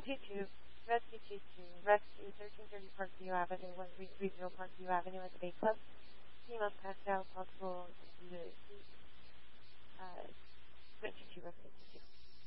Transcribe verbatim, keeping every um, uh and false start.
two, Rescue two two, Rescue thirteen thirty Parkview Avenue, one three three zero Parkview Avenue at the Bay Club. Females passed out, possible uh, twenty-two Rescue two two.